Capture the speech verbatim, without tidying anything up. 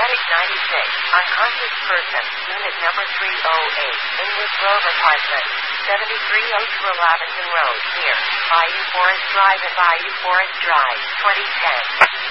Medic ninety-six, unconscious person, unit number three oh eight, English Grove Apartment, seventy-three oh two Laventon Road, near Bayou Forest Drive and Bayou Forest Drive, twenty ten.